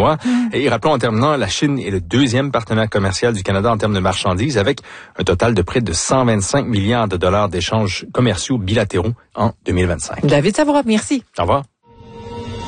chinois. Et rappelons en terminant, la Chine est le deuxième partenaire commercial du Canada en termes de marchandises, avec un total de près de 125 milliards de dollars d'échanges commerciaux bilatéraux en 2025. David Savoie, merci. Au revoir.